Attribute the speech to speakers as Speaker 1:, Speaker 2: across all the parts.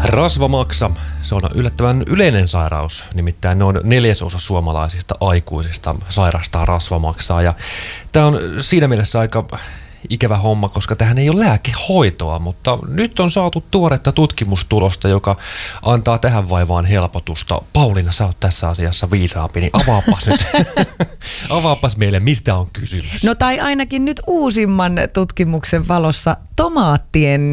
Speaker 1: Rasvamaksa, se on yllättävän yleinen sairaus, nimittäin noin 1/4 suomalaisista aikuisista sairastaa rasvamaksaa. Ja tämä on siinä mielessä aika ikävä homma, koska tähän ei ole lääkehoitoa, mutta nyt on saatu tuoretta tutkimustulosta, joka antaa tähän vaivaan helpotusta. Pauliina, sä oot tässä asiassa viisaampi, niin avaapas nyt. Avaapas meille, mistä on kysymys.
Speaker 2: No tai ainakin nyt uusimman tutkimuksen valossa tomaattien,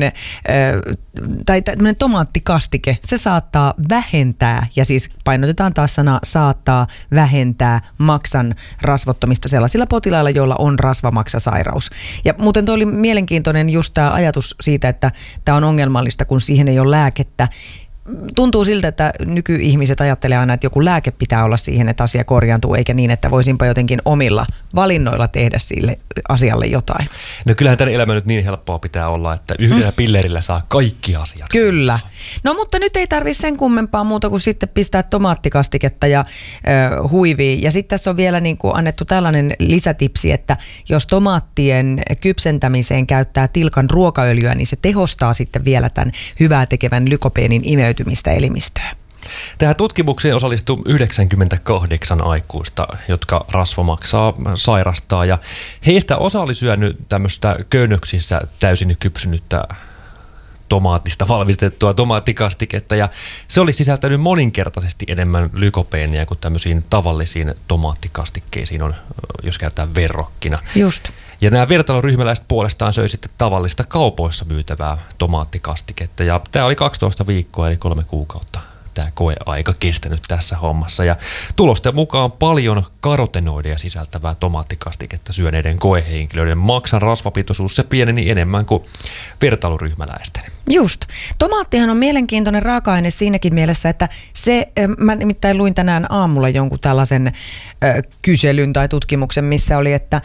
Speaker 2: tai tämmöinen tomaattikastike, se saattaa vähentää, ja siis painotetaan taas sanaa saattaa vähentää maksan rasvottamista sellaisilla potilailla, joilla on rasvamaksasairaus. Ja muuten toi oli mielenkiintoinen just tämä ajatus siitä, että tämä on ongelmallista, kun siihen ei ole lääkettä. Tuntuu siltä, että nykyihmiset ajattelee aina, että joku lääke pitää olla siihen, että asia korjaantuu, eikä niin, että voisinpa jotenkin omilla valinnoilla tehdä sille asialle jotain.
Speaker 1: No kyllähän tämän elämä nyt niin helppoa pitää olla, että yhdellä pillerillä saa kaikki asiat.
Speaker 2: Kyllä. No mutta nyt ei tarvitse sen kummempaa muuta kuin sitten pistää tomaattikastiketta ja huiviin. Ja sitten tässä on vielä niin kuin annettu tällainen lisätipsi, että jos tomaattien kypsentämiseen käyttää tilkan ruokaöljyä, niin se tehostaa sitten vielä tämän hyvää tekevän lykopeenin imeytymistä elimistöön.
Speaker 1: Tähän tutkimukseen osallistui 98 aikuista, jotka rasvamaksaa sairastaa, ja heistä osa oli syönyt tämmöistä köynnöksissä täysin kypsynyttä tomaatista valmistettua tomaattikastiketta, ja se oli sisältänyt moninkertaisesti enemmän lykopeenia kuin tämmöisiin tavallisiin tomaattikastikkeisiin on, jos käytetään verrokkina.
Speaker 2: Just.
Speaker 1: Ja nämä vertailuryhmäläiset puolestaan söi sitten tavallista kaupoissa myytävää tomaattikastiketta, ja tämä oli 12 viikkoa eli 3 kuukautta tämä koeaika kestänyt tässä hommassa. Ja tulosten mukaan paljon karotenoideja sisältävää tomaattikastiketta syöneiden koehenkilöiden maksan rasvapitoisuus se pieneni enemmän kuin vertailuryhmäläisten.
Speaker 2: Just. Tomaattihan on mielenkiintoinen raaka-aine siinäkin mielessä, että mä nimittäin luin tänään aamulla jonkun tällaisen kyselyn tai tutkimuksen, missä oli, että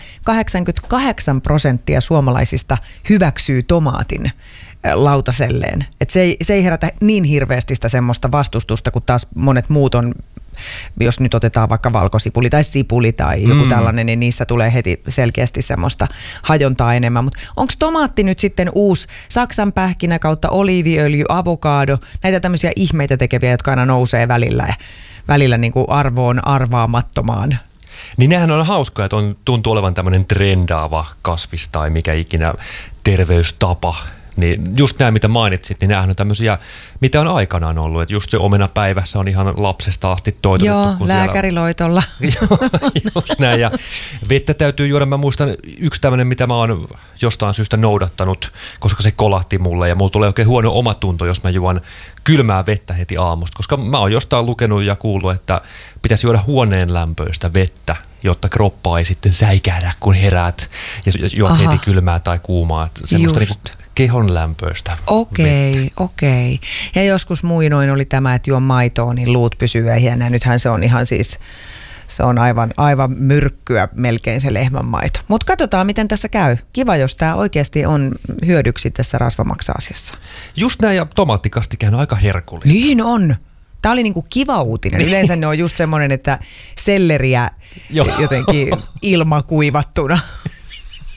Speaker 2: 88% suomalaisista hyväksyy tomaatin lautaselleen. Et se ei herätä niin hirveästi sitä semmoista vastustusta, kun taas monet muut on, jos nyt otetaan vaikka valkosipuli tai sipuli tai joku tällainen, niin niissä tulee heti selkeästi semmoista hajontaa enemmän. Mutta onko tomaatti nyt sitten uusi saksanpähkinä kautta oliiviöljy, avokaado, näitä tämmöisiä ihmeitä tekeviä, jotka aina nousee välillä niin kuin arvoon arvaamattomaan?
Speaker 1: Niin nehän on hauskaa, että tuntuu olevan tämmöinen trendaava kasvis tai mikä ikinä terveystapa. Niin just nämä, mitä mainitsit, niin nämähän on tämmöisiä, mitä on aikanaan ollut. Että just se omenapäivässä on ihan lapsesta asti toitotettu.
Speaker 2: Joo, lääkäriloitolla.
Speaker 1: Just näin. Ja vettä täytyy juoda. Mä muistan yksi tämmöinen, mitä mä oon jostain syystä noudattanut, koska se kolahti mulle. Ja mulla tulee oikein huono omatunto, jos mä juon kylmää vettä heti aamusta. Koska mä oon jostain lukenut ja kuullut, että pitäisi juoda huoneen lämpöistä vettä, jotta kroppa ei sitten säikähdä, kun heräät ja juot heti kylmää tai kuumaa. Että semmoista niinku kehon lämpöistä.
Speaker 2: Okei. Ja joskus muinoin oli tämä, että juon maitoa, niin luut pysyy ehjänä. Nythän se on ihan siis, se on aivan myrkkyä melkein se lehmänmaito. Mutta katsotaan, miten tässä käy. Kiva, jos tämä oikeasti on hyödyksi tässä rasvamaksa-asiassa.
Speaker 1: Just näin, ja tomaattikastikehän on aika herkullista.
Speaker 2: Niin on. Tämä oli niinku kiva uutinen. Yleensä ne on just semmoinen, että selleriä jotenkin ilmakuivattuna.